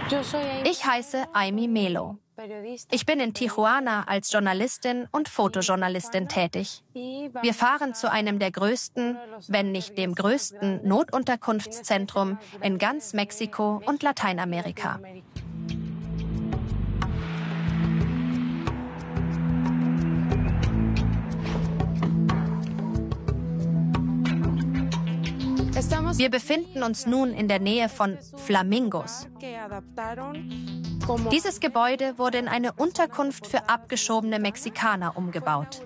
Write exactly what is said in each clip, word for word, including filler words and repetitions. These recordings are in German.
Ich heiße Aimee Melo. Ich bin in Tijuana als Journalistin und Fotojournalistin tätig. Wir fahren zu einem der größten, wenn nicht dem größten Notunterkunftszentrum in ganz Mexiko und Lateinamerika. Wir befinden uns nun in der Nähe von Flamingos. Dieses Gebäude wurde in eine Unterkunft für abgeschobene Mexikaner umgebaut.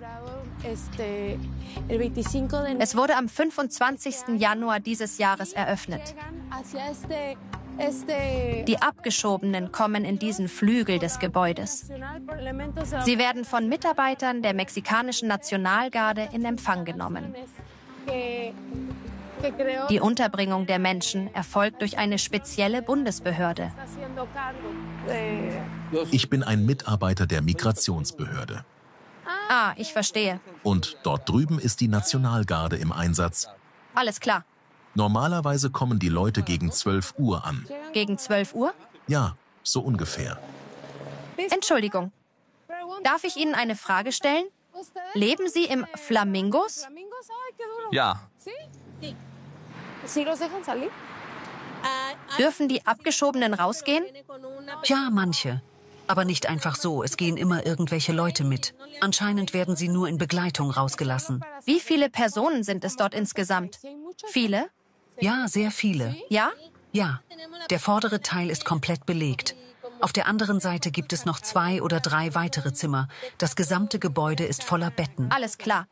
Es wurde am fünfundzwanzigsten Januar dieses Jahres eröffnet. Die Abgeschobenen kommen in diesen Flügel des Gebäudes. Sie werden von Mitarbeitern der mexikanischen Nationalgarde in Empfang genommen. Die Unterbringung der Menschen erfolgt durch eine spezielle Bundesbehörde. Ich bin ein Mitarbeiter der Migrationsbehörde. Ah, ich verstehe. Und dort drüben ist die Nationalgarde im Einsatz. Alles klar. Normalerweise kommen die Leute gegen zwölf Uhr an. Gegen zwölf Uhr? Ja, so ungefähr. Entschuldigung. Darf ich Ihnen eine Frage stellen? Leben Sie im Flamingos? Ja. Dürfen die Abgeschobenen rausgehen? Ja, manche. Aber nicht einfach so. Es gehen immer irgendwelche Leute mit. Anscheinend werden sie nur in Begleitung rausgelassen. Wie viele Personen sind es dort insgesamt? Viele? Ja, sehr viele. Ja? Ja. Der vordere Teil ist komplett belegt. Auf der anderen Seite gibt es noch zwei oder drei weitere Zimmer. Das gesamte Gebäude ist voller Betten. Alles klar.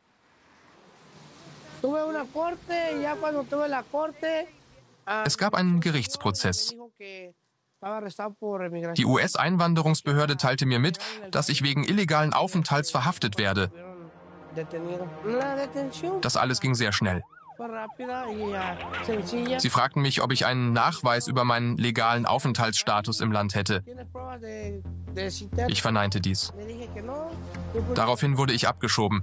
Es gab einen Gerichtsprozess. Die U S-Einwanderungsbehörde teilte mir mit, dass ich wegen illegalen Aufenthalts verhaftet werde. Das alles ging sehr schnell. Sie fragten mich, ob ich einen Nachweis über meinen legalen Aufenthaltsstatus im Land hätte. Ich verneinte dies. Daraufhin wurde ich abgeschoben.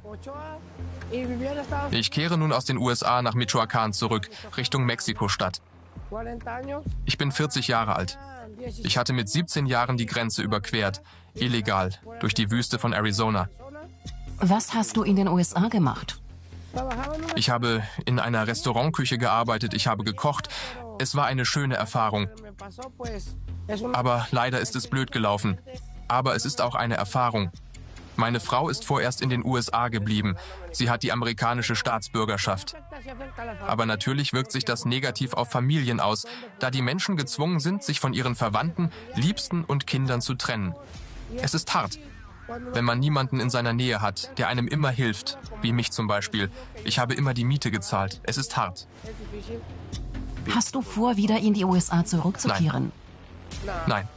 Ich kehre nun aus den U S A nach Michoacán zurück, Richtung Mexiko-Stadt. Ich bin vierzig Jahre alt. Ich hatte mit siebzehn Jahren die Grenze überquert, illegal, durch die Wüste von Arizona. Was hast du in den U S A gemacht? Ich habe in einer Restaurantküche gearbeitet, ich habe gekocht. Es war eine schöne Erfahrung. Aber leider ist es blöd gelaufen. Aber es ist auch eine Erfahrung. Meine Frau ist vorerst in den U S A geblieben. Sie hat die amerikanische Staatsbürgerschaft. Aber natürlich wirkt sich das negativ auf Familien aus, da die Menschen gezwungen sind, sich von ihren Verwandten, Liebsten und Kindern zu trennen. Es ist hart, wenn man niemanden in seiner Nähe hat, der einem immer hilft, wie mich zum Beispiel. Ich habe immer die Miete gezahlt. Es ist hart. Hast du vor, wieder in die U S A zurückzukehren? Nein. Nein.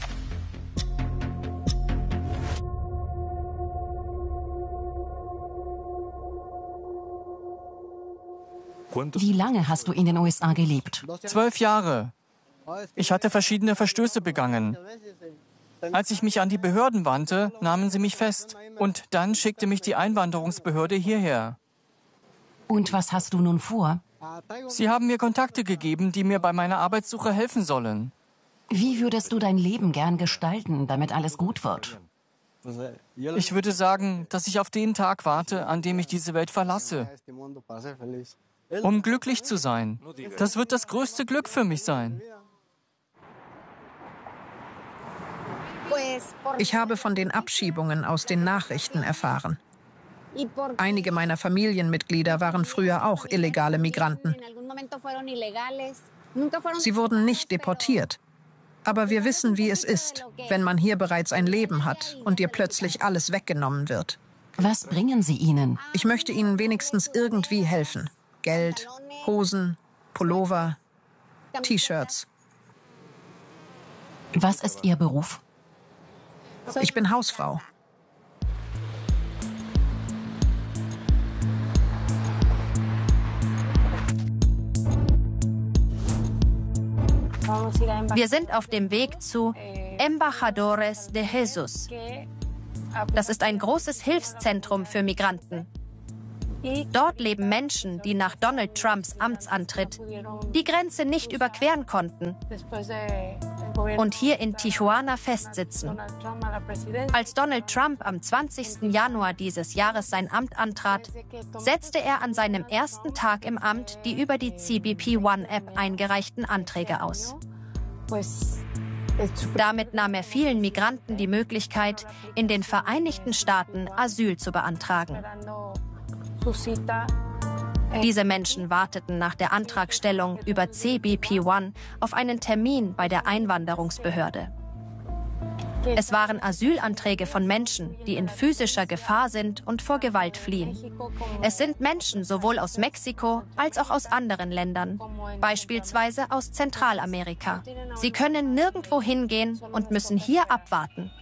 Wie lange hast du in den U S A gelebt? Zwölf Jahre. Ich hatte verschiedene Verstöße begangen. Als ich mich an die Behörden wandte, nahmen sie mich fest. Und dann schickte mich die Einwanderungsbehörde hierher. Und was hast du nun vor? Sie haben mir Kontakte gegeben, die mir bei meiner Arbeitssuche helfen sollen. Wie würdest du dein Leben gern gestalten, damit alles gut wird? Ich würde sagen, dass ich auf den Tag warte, an dem ich diese Welt verlasse. Um glücklich zu sein. Das wird das größte Glück für mich sein. Ich habe von den Abschiebungen aus den Nachrichten erfahren. Einige meiner Familienmitglieder waren früher auch illegale Migranten. Sie wurden nicht deportiert. Aber wir wissen, wie es ist, wenn man hier bereits ein Leben hat und dir plötzlich alles weggenommen wird. Was bringen sie ihnen? Ich möchte ihnen wenigstens irgendwie helfen. Geld, Hosen, Pullover, T-Shirts. Was ist Ihr Beruf? Ich bin Hausfrau. Wir sind auf dem Weg zu Embajadores de Jesus. Das ist ein großes Hilfszentrum für Migranten. Dort leben Menschen, die nach Donald Trumps Amtsantritt die Grenze nicht überqueren konnten. und hier in Tijuana festsitzen. Als Donald Trump am zwanzigsten Januar dieses Jahres sein Amt antrat, setzte er an seinem ersten Tag im Amt die über die C B P One-App eingereichten Anträge aus. Damit nahm er vielen Migranten die Möglichkeit, in den Vereinigten Staaten Asyl zu beantragen. Diese Menschen warteten nach der Antragstellung über C B P One auf einen Termin bei der Einwanderungsbehörde. Es waren Asylanträge von Menschen, die in physischer Gefahr sind und vor Gewalt fliehen. Es sind Menschen sowohl aus Mexiko als auch aus anderen Ländern, beispielsweise aus Zentralamerika. Sie können nirgendwo hingehen und müssen hier abwarten.